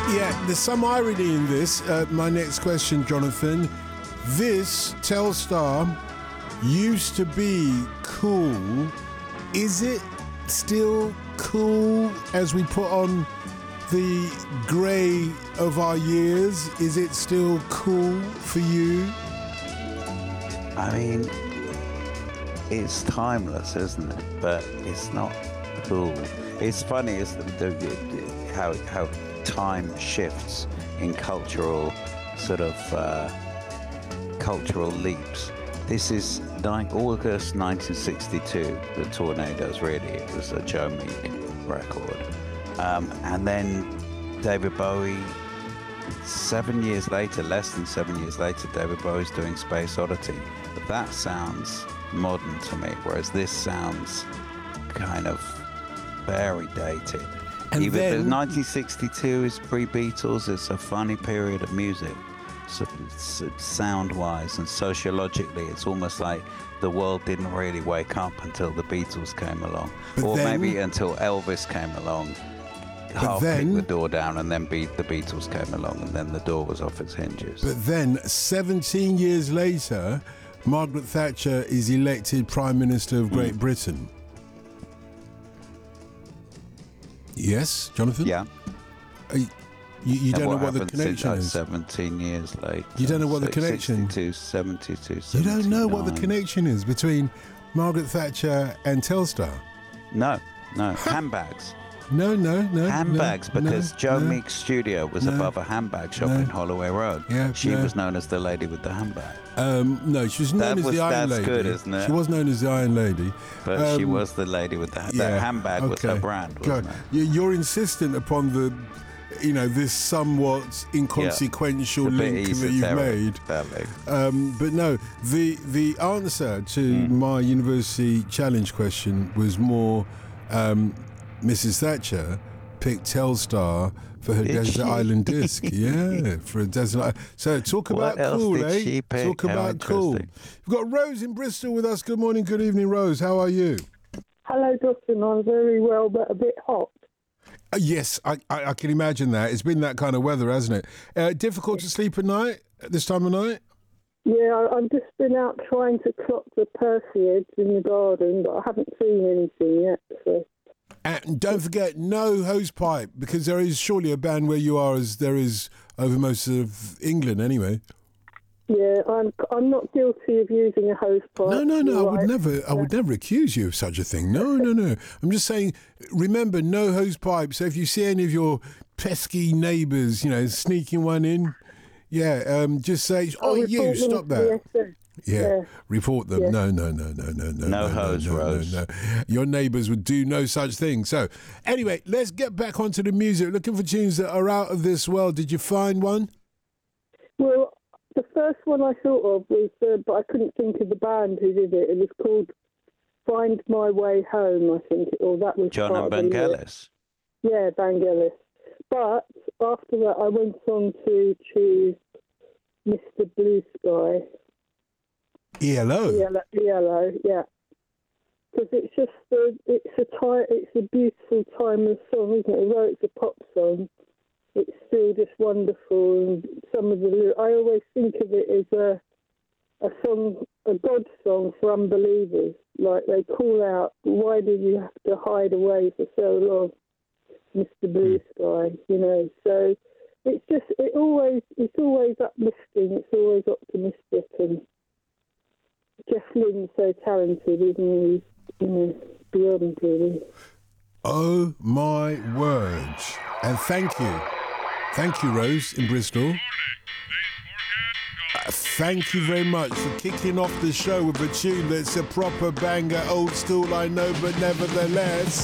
Yeah, there's some irony in this. My next question, Jonathan. This Telstar used to be cool. Is it still cool as we put on the grey of our years? Is it still cool for you? I mean, it's timeless, isn't it? But it's not cool. It's funny, is how time shifts in cultural sort of cultural leaps. This is August 1962, the Tornadoes, really. It was a Joe Meek record. And then David Bowie, 7 years later, less than 7 years later, David Bowie's doing Space Oddity. But that sounds modern to me, whereas this sounds kind of very dated. And Even then, though 1962 is pre-Beatles, it's a funny period of music. So sound-wise and sociologically, it's almost like the world didn't really wake up until the Beatles came along. Or maybe until Elvis came along, kicked the door down, and then the Beatles came along, and then the door was off its hinges. But then, 17 years later, Margaret Thatcher is elected Prime Minister of Great Britain. Yes, Jonathan? Yeah. You don't know what the connection is. 17 years later. You don't know what the connection is. 72, 72, You don't know what the connection is between Margaret Thatcher and Telstar? No. Handbags. No. Handbags, because Joe Meek's studio was above a handbag shop in Holloway Road. Yeah, she was known as the lady with the handbag. No, she was known as the Iron Lady. That's good, isn't it? She was known as the Iron Lady. But she was the lady with the handbag was her brand, wasn't it? You're insistent upon this somewhat inconsequential link that you've made. But no, the answer to my university challenge question was more Mrs. Thatcher picked Telstar for her Desert Island disc. Yeah, for a Desert Island. So talk about cool, eh? Talk about cool. We've got Rose in Bristol with us. Good morning, good evening, Rose. How are you? Hello, Dustin. I'm very well, but a bit hot. Yes, I can imagine that. It's been that kind of weather, hasn't it? Difficult to sleep at night, at this time of night? Yeah, I've just been out trying to clock the Perseids in the garden, but I haven't seen anything yet. So. And don't forget, no hosepipe, because there is surely a ban where you are as there is over most of England anyway. Yeah, I'm not guilty of using a hosepipe. No, I would never accuse you of such a thing. No. I'm just saying, remember, no hosepipe. So if you see any of your pesky neighbours, sneaking one in, just say, you, stop that. Yeah, report them. Yeah. No hose, Rose. No. Your neighbours would do no such thing. So, anyway, let's get back onto the music. Looking for tunes that are out of this world. Did you find one? Well, the first one I thought of was, but I couldn't think of the band who did it. It was called Find My Way Home, I think. Or that was John and Vangelis. Yeah, Vangelis. But after that, I went on to choose Mr. Blue Sky. ELO, yeah. Because it's just it's a beautiful timeless song, isn't it? Although it's a pop song, it's still just wonderful. And some of I always think of it as a song, a God song for unbelievers. Like they call out, "Why did you have to hide away for so long, Mr. Blue Sky?" So it's always uplifting. It's always optimistic and. Jeff Lynne's so talented, isn't he? Beyond really. Oh my word! And thank you, Rose in Bristol. Thank you very much for kicking off the show with a tune that's a proper banger, old school, I know, but nevertheless.